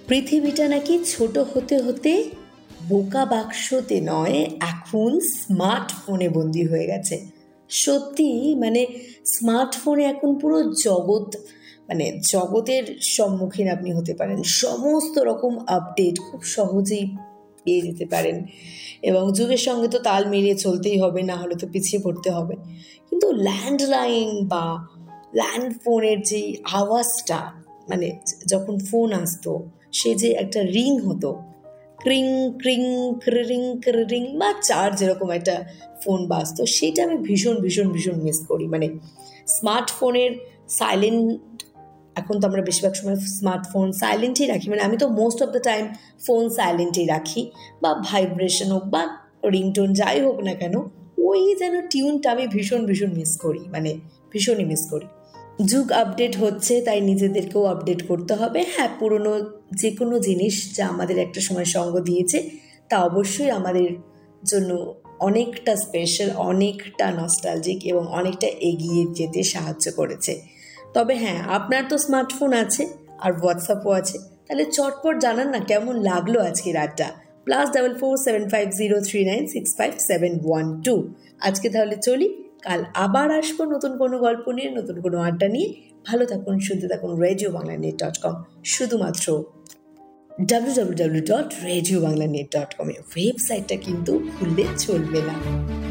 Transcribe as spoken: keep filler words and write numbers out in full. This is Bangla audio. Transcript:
পৃথিবীটা নাকি ছোট হতে হতে বোকা বাক্সতে নয়, এখন স্মার্টফোনে বন্দি হয়ে গেছে। সত্যি, মানে স্মার্টফোনে এখন পুরো জগৎ, মানে জগতের সম্মুখীন আপনি হতে পারেন। সমস্ত রকম আপডেট খুব সহজেই পেয়ে যেতে পারেন, এবং যুগের সঙ্গে তো তাল মিলিয়ে চলতেই হবে, না হলে তো পিছিয়ে পড়তে হবে। কিন্তু ল্যান্ডলাইন বা ল্যান্ড ফোনের যে আওয়াজটা, মানে যখন ফোন আসতো, সে যে একটা রিং হতো, ক্রিং ক্রিং ক্রিং ক্রিং, বা চার যেরকম একটা ফোন বাজতো, সেটা আমি ভীষণ ভীষণ ভীষণ মিস করি। মানে স্মার্টফোনের সাইলেন্ট, এখন তো আমরা বেশিরভাগ সময় স্মার্টফোন সাইলেন্টই রাখি, মানে আমি তো most of the time phone সাইলেন্টই রাখি, বা ভাইব্রেশন হোক বা রিংটোন যাই হোক না কেন, ওই যেন টিউনটা আমি ভীষণ ভীষণ মিস করি, মানে ভীষণই মিস করি। যুগ আপডেট হচ্ছে, তাই নিজেদেরকেও আপডেট করতে হবে। হ্যাঁ, পুরনো যে কোনো জিনিস যা আমাদের একটা সময় সঙ্গ দিয়েছে, তা অবশ্যই আমাদের জন্য অনেকটা স্পেশাল, অনেকটা নস্টালজিক এবং অনেকটা এগিয়ে যেতে সাহায্য করেছে। তবে হ্যাঁ, আপনার তো স্মার্টফোন আছে আর হোয়াটসঅ্যাপও আছে, তাহলে চটপট জানান না কেমন লাগলো আজকে রাতটা। Plus double four seven five zero three nine six five seven one two. আজকে তাহলে চলি, কাল আবার আসবো নতুন কোনো গল্প নিয়ে, নতুন কোনো আড্ডা নিয়ে। ভালো থাকুন, শুনতে থাকুন radio Bangla net dot com. শুধুমাত্র W W W dot radio Bangla net dot com এর ওয়েবসাইটটা কিন্তু ভুললে চলবে না।